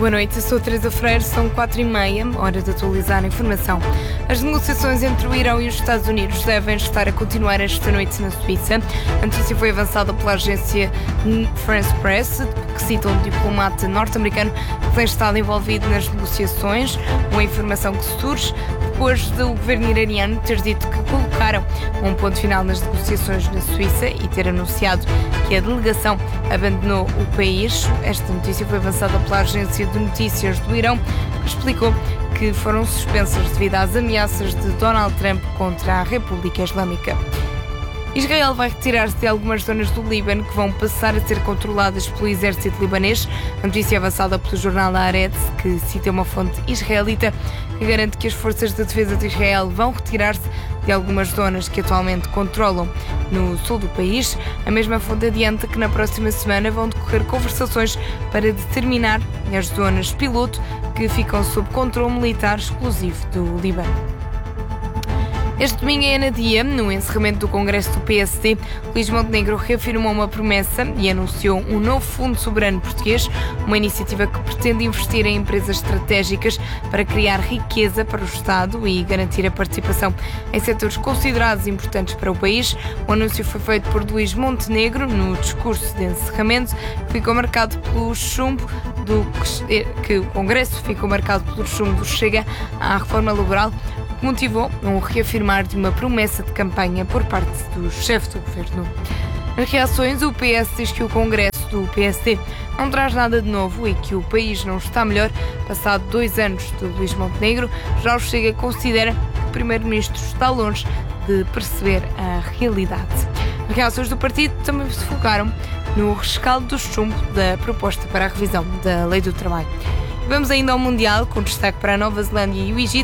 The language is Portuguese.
Boa noite, eu sou Teresa Freire, são 4h30, hora de atualizar a informação. As negociações entre o Irão e os Estados Unidos devem estar a continuar esta noite na Suíça. A notícia foi avançada pela agência France Press, que cita um diplomata norte-americano que tem estado envolvido nas negociações. Uma informação que surge depois do governo iraniano ter dito que colocaram um ponto final nas negociações na Suíça e ter anunciado que a delegação abandonou o país. Esta notícia foi avançada pela agência de notícias do Irão, que explicou que foram suspensas devido às ameaças de Donald Trump contra a República Islâmica. Israel vai retirar-se de algumas zonas do Líbano que vão passar a ser controladas pelo exército libanês. A notícia é avançada pelo jornal Haaretz, que cita uma fonte israelita que garante que as forças de defesa de Israel vão retirar-se de algumas zonas que atualmente controlam no sul do país. A mesma fonte adianta que na próxima semana vão decorrer conversações para determinar as zonas piloto que ficam sob controle militar exclusivo do Líbano. Este domingo em Anadia, no encerramento do Congresso do PSD, Luís Montenegro reafirmou uma promessa e anunciou um novo Fundo Soberano Português, uma iniciativa que pretende investir em empresas estratégicas para criar riqueza para o Estado e garantir a participação em setores considerados importantes para o país. O anúncio foi feito por Luís Montenegro no discurso de encerramento, que ficou marcado pelo chumbo que o Congresso ficou marcado pelo chumbo do Chega à reforma laboral, que motivou um reafirmar de uma promessa de campanha por parte do chefe do governo. Nas reações, o PS diz que o Congresso do PSD não traz nada de novo e que o país não está melhor. Passado 2 anos de Luís Montenegro, já o Chega considera que o Primeiro-Ministro está longe de perceber a realidade. As reações do partido também se focaram no rescaldo do chumbo da proposta para a revisão da Lei do Trabalho. Vamos ainda ao Mundial, com destaque para a Nova Zelândia e o Egito.